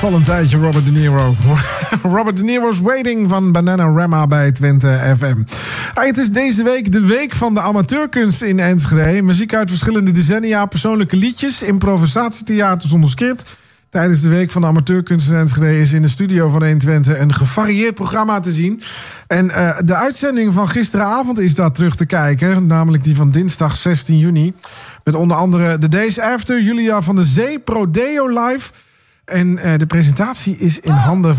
wacht al een tijdje, Robert De Niro. Robert De Niro's Waiting van Bananarama bij Twente FM. Het is deze week de week van de amateurkunst in Enschede. Muziek uit verschillende decennia, persoonlijke liedjes, improvisatietheater zonder script. Tijdens de week van de amateurkunst in Enschede is in de studio van 120 een gevarieerd programma te zien. En de uitzending van gisteravond is daar terug te kijken. Namelijk die van dinsdag 16 juni. Met onder andere The Days After, Julia van der Zee, Prodeo Live. En de presentatie is in handen